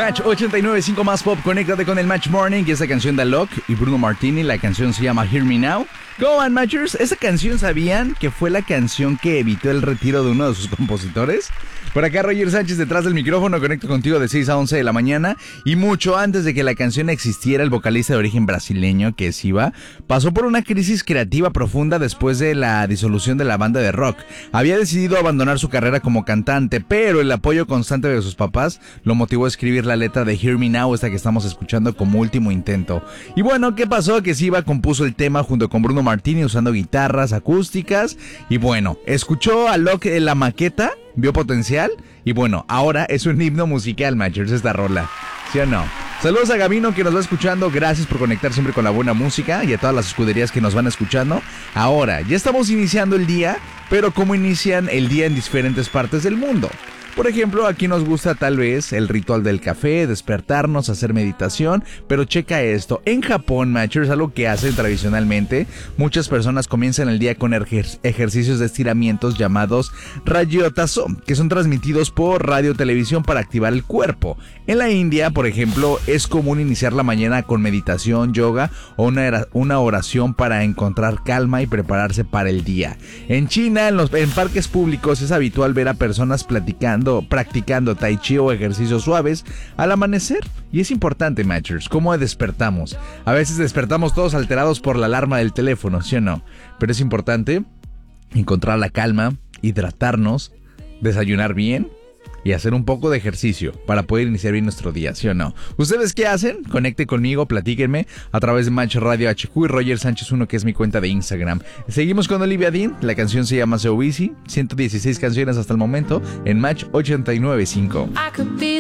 Match 89.5 más pop, conéctate con el Match Morning y esta canción de Alok y Bruno Martini, la canción se llama Hear Me Now. ¿Cómo van, Matchers? ¿Esa canción sabían que fue la canción que evitó el retiro de uno de sus compositores? Por acá Roger Sánchez detrás del micrófono, conecto contigo de 6 a 11 de la mañana. Y mucho antes de que la canción existiera, el vocalista de origen brasileño, que es Siva, pasó por una crisis creativa profunda después de la disolución de la banda de rock. Había decidido abandonar su carrera como cantante, pero el apoyo constante de sus papás lo motivó a escribir la letra de Hear Me Now, esta que estamos escuchando como último intento. Y bueno, ¿qué pasó? Que Siva compuso el tema junto con Bruno Martini usando guitarras acústicas. Y bueno, escuchó a Alok en la maqueta, vio potencial y bueno, ahora es un himno musical, Matchers, esta rola. ¿Sí o no? Saludos a Gabino que nos va escuchando, gracias por conectar siempre con la buena música y a todas las escuderías que nos van escuchando. Ahora, ya estamos iniciando el día, pero ¿cómo inician el día en diferentes partes del mundo? Por ejemplo, aquí nos gusta tal vez el ritual del café, despertarnos, hacer meditación, pero checa esto. En Japón, Matchers, algo que hacen tradicionalmente, muchas personas comienzan el día con ejercicios de estiramientos llamados Rajyotazo, que son transmitidos por radio o televisión para activar el cuerpo. En la India, por ejemplo, es común iniciar la mañana con meditación, yoga o una oración para encontrar calma y prepararse para el día. En China, en parques públicos es habitual ver a personas practicando tai chi o ejercicios suaves al amanecer. Y es importante, Matchers, cómo despertamos. A veces despertamos todos alterados por la alarma del teléfono, ¿sí o no? Pero es importante encontrar la calma, hidratarnos, desayunar bien y hacer un poco de ejercicio para poder iniciar bien nuestro día, ¿sí o no? ¿Ustedes qué hacen? Conecte conmigo, platíquenme a través de Match Radio HQ y Roger Sánchez 1, que es mi cuenta de Instagram. Seguimos con Olivia Dean, la canción se llama So Easy, 116 canciones hasta el momento en Match 89.5.